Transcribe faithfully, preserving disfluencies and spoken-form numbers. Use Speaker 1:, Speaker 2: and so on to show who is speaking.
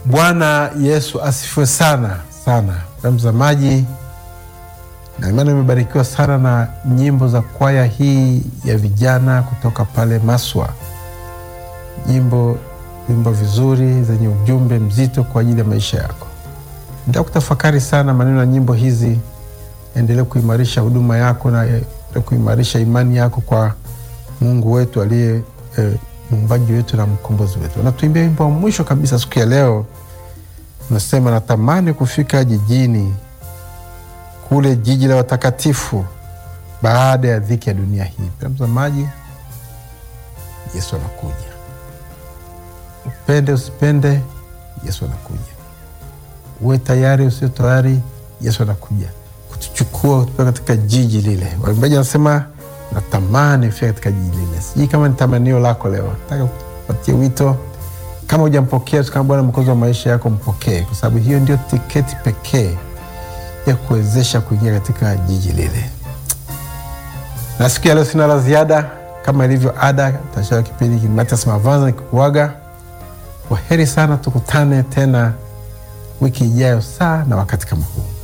Speaker 1: Bwana Yesu asifiwe sana sana. Mtazamaji, na imani umebarikiwa sana na nyimbo za kwaya hii ya vijana kutoka pale Maswa. Nyimbo nyimbo vizuri zenye ujumbe mzito kwa ajili ya maisha yako. Ndio kutafakari sana maneno ya nyimbo hizi, endelee kuimarisha huduma yako na e, kuimarisha imani yako kwa Mungu wetu aliye e, muumbaji wetu na mkombozi wetu. Na tuimbie wimbo wa mwisho kabisa siku ya leo. Nasema natamani kufika jijini, kule jiji la watakatifu, baada ya dhiki ya dunia hii. Mtazamaji, Yesu anakuja. Upende usipende, Yesu anakuja. Uwe tayari usiwe tayari, Yesu anakuja kutuchukua kutoka katika jiji lile. Waimbaji wanasema natamani kufika katika jiji lile. Sijui kama ni tamanio lako leo. Nataka kupatia wito, kama hujampokea kama Bwana Mwokozi wa maisha yako, mpokee, kwa sababu hiyo ndio tiketi pekee ya kuwezesha kuingia katika jiji lile. Na siku ya leo sina la ziada, kama ilivyo ada. Tutashauri kipindi Mathias Mavanza nikikuaga. Kwaheri sana, tukutane tena wiki ijayo saa na wakati kama huu.